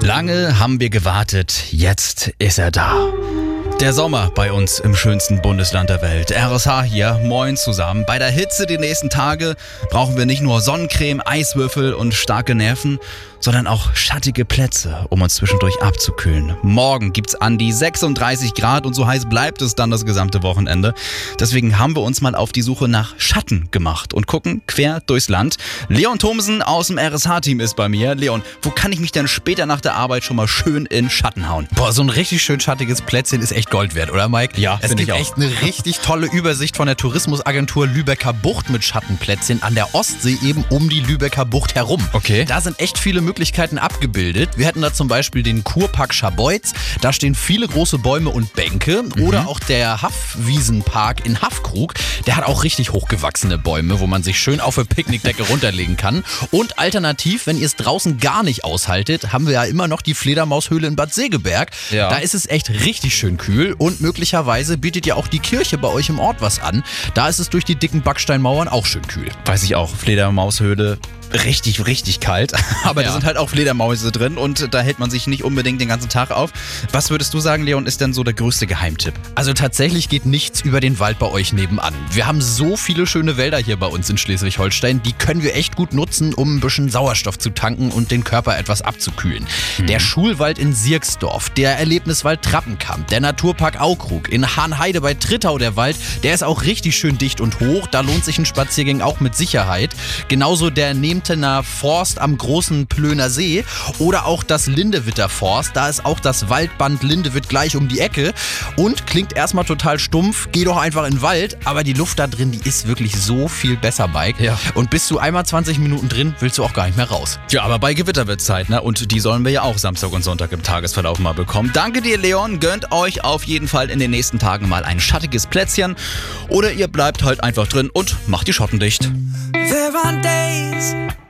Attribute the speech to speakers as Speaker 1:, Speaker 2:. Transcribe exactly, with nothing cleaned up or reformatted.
Speaker 1: Lange haben wir gewartet, jetzt ist er da. Der Sommer bei uns im schönsten Bundesland der Welt. R S H hier, moin zusammen. Bei der Hitze die nächsten Tage brauchen wir nicht nur Sonnencreme, Eiswürfel und starke Nerven, sondern auch schattige Plätze, um uns zwischendurch abzukühlen. Morgen gibt's an die sechsunddreißig Grad und so heiß bleibt es dann das gesamte Wochenende. Deswegen haben wir uns mal auf die Suche nach Schatten gemacht und gucken quer durchs Land. Leon Thomsen aus dem R S H-Team ist bei mir. Leon, wo kann ich mich denn später nach der Arbeit schon mal schön in Schatten hauen?
Speaker 2: Boah, so ein richtig schön schattiges Plätzchen ist echt Gold wert, oder Mike?
Speaker 1: Ja,
Speaker 2: es
Speaker 1: finde
Speaker 2: gibt
Speaker 1: ich auch.
Speaker 2: echt eine richtig tolle Übersicht von der Tourismusagentur Lübecker Bucht mit Schattenplätzchen an der Ostsee, eben um die Lübecker Bucht herum.
Speaker 1: Okay.
Speaker 2: Da sind echt viele Möglichkeiten abgebildet. Wir hätten da zum Beispiel den Kurpark Scharbeutz. Da stehen viele große Bäume und Bänke. Mhm. Oder auch der Haffwiesenpark in Haffkrug. Der hat auch richtig hochgewachsene Bäume, wo man sich schön auf eine Picknickdecke runterlegen kann. Und alternativ, wenn ihr es draußen gar nicht aushaltet, haben wir ja immer noch die Fledermaushöhle in Bad Segeberg.
Speaker 1: Ja.
Speaker 2: Da ist es echt richtig schön kühl und möglicherweise bietet ja auch die Kirche bei euch im Ort was an. Da ist es durch die dicken Backsteinmauern auch schön kühl.
Speaker 1: Weiß ich auch, Fledermaushöhle. Richtig, richtig kalt. Aber
Speaker 2: Ja.
Speaker 1: da sind halt auch Fledermäuse drin und da hält man sich nicht unbedingt den ganzen Tag auf. Was würdest du sagen, Leon, ist denn so der größte Geheimtipp?
Speaker 2: Also tatsächlich geht nichts über den Wald bei euch nebenan. Wir haben so viele schöne Wälder hier bei uns in Schleswig-Holstein, die können wir echt gut nutzen, um ein bisschen Sauerstoff zu tanken und den Körper etwas abzukühlen. Mhm. Der Schulwald in Sierksdorf, der Erlebniswald Trappenkamp, der Naturpark Aukrug, in Hahnheide bei Trittau der Wald, der ist auch richtig schön dicht und hoch. Da lohnt sich ein Spaziergang auch mit Sicherheit. Genauso der Nehmtener Forst am großen Plöner See oder auch das Lindewitter Forst. Da ist auch das Waldband Lindewitt gleich um die Ecke und klingt erstmal total stumpf. Geh doch einfach in den Wald, aber die Luft da drin, die ist wirklich so viel besser, Mike.
Speaker 1: Ja.
Speaker 2: Und bist du einmal zwanzig Minuten drin, willst du auch gar nicht mehr raus.
Speaker 1: Ja, aber bei Gewitter wird Zeit, ne? Und die sollen wir ja auch Samstag und Sonntag im Tagesverlauf mal bekommen. Danke dir, Leon. Gönnt euch auf jeden Fall in den nächsten Tagen mal ein schattiges Plätzchen. Oder ihr bleibt halt einfach drin und macht die Schotten dicht.
Speaker 3: There are days